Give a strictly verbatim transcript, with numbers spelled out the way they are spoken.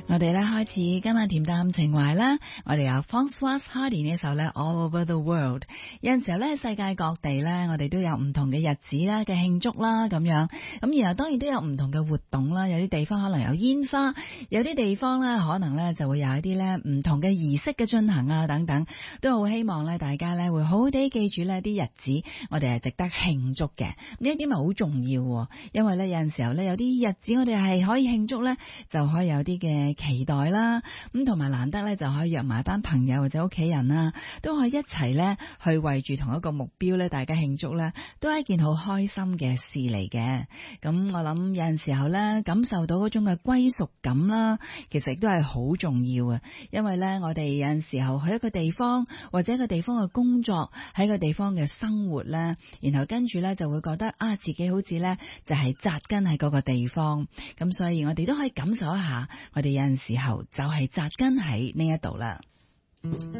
我哋咧開始今晚恬淡情懷啦，我哋有 Françoise Hardy 呢首咧 All Over the World。有陣時候咧世界各地咧，我哋都有唔同嘅日子啦嘅慶祝啦咁樣，咁然後當然都有唔同嘅活動啦，有啲地方可能有煙花，有啲地方咧可能咧就會有一啲咧唔同嘅儀式嘅進行啊等等，都好希望咧大家咧會好好地記住呢啲日子，我哋係值得慶祝嘅。呢一點咪好重要，因為咧有陣時候咧有啲日子我哋係可以慶祝咧，就可以有啲嘅期待啦，咁同埋難得咧就可以約埋一班朋友或者屋企人啦，都可以一齊咧去為住同一個目標咧，大家慶祝咧，都係一件好開心嘅事嚟嘅。咁我諗有陣時候咧，感受到嗰種嘅歸屬感啦，其實亦都係好重要啊。因為咧，我哋有陣時候去一個地方或者一個地方嘅工作，喺一個地方嘅生活咧，然後跟住咧就會覺得啊，自己好似咧就係紮根喺嗰個地方。咁所以我哋都可以感受一下，我哋有陣時候就係紮根喺呢一度啦。